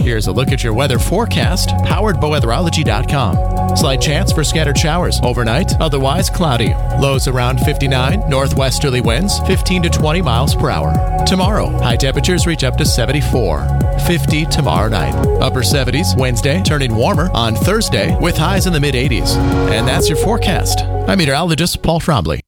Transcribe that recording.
Here's a look at your weather forecast, powered by weatherology.com. Slight chance for scattered showers overnight, otherwise cloudy. Lows around 59, northwesterly winds 15 to 20 miles per hour. Tomorrow, high temperatures reach up to 74. 50 tomorrow night. Upper 70s Wednesday, turning warmer on Thursday with highs in the mid-80s. And that's your forecast. I'm meteorologist Paul Trombley.